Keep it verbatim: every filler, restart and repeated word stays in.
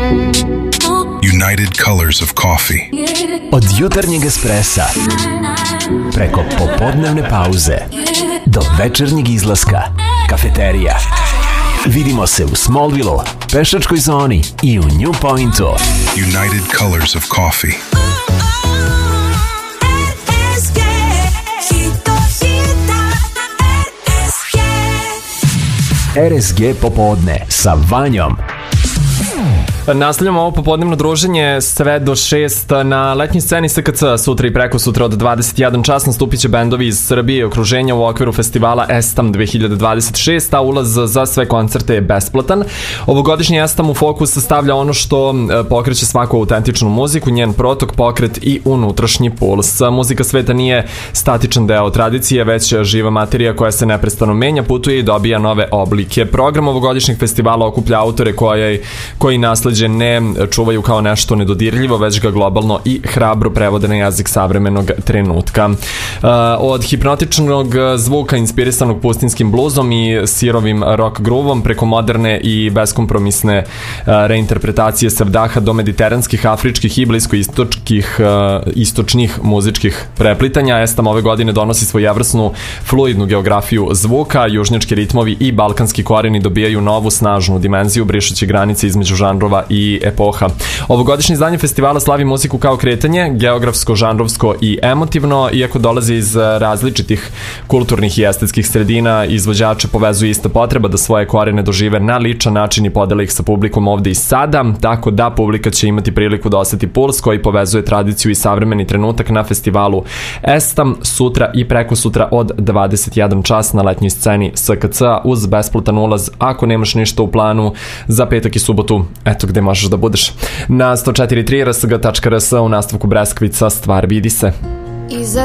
United Colors of Coffee. Od jutarnjeg espressa preko popodnevne pauze do večernjeg izlaska, kafeterija. Vidimo se u Smallville, pešačkoj zoni i u New Pointu. United Colors of Coffee. R S G popodne sa Vanjom. Nastavljamo ovo popodnevno druženje sve do šest na letnjoj sceni S K C. Sutra i preko sutra od dvadeset jedan čas nastupit će bendovi iz Srbije i okruženja u okviru festivala Estam dve hiljade dvadeset šest, a ulaz za sve koncerte je besplatan. Ovogodišnji Estam u fokus stavlja ono što pokreće svaku autentičnu muziku, njen protok, pokret i unutrašnji puls. Muzika sveta nije statičan deo tradicije, već živa materija koja se neprestano menja, putuje i dobija nove oblike. Program ovogodišnjeg festivala okuplja autore koji, koji nasleđe ne čuvaju kao nešto nedodirljivo, već ga globalno i hrabro prevode na jezik savremenog trenutka. Od hipnotičnog zvuka inspirisanog pustinskim bluzom i sirovim rock groovom preko moderne i beskompromisne reinterpretacije sevdaha do mediteranskih, afričkih i bliskoistočkih istočnih muzičkih preplitanja, Estam ove godine donosi svojevrsnu fluidnu geografiju zvuka, južnjački ritmovi i balkanski koreni dobijaju novu snažnu dimenziju, brišući granice između žanrova i epoha. Ovogodišnje izdanje festivala slavi muziku kao kretanje, geografsko, žanrovsko i emotivno, iako dolazi iz različitih kulturnih i estetskih sredina, izvođače povezuje ista potreba da svoje korene dožive na ličan način i podele ih sa publikom ovde i sada, tako da publika će imati priliku da oseti puls koji povezuje tradiciju i savremeni trenutak na festivalu Estam sutra i preko sutra od dvadeset jedan čas na letnjoj sceni S K C uz besplatan ulaz ako nemaš ništa u planu za petak i subotu, eto gde možeš da budeš. Na sto četiri tri r s g tačka r s u nastavku Breskvica, stvar vidi se. Iza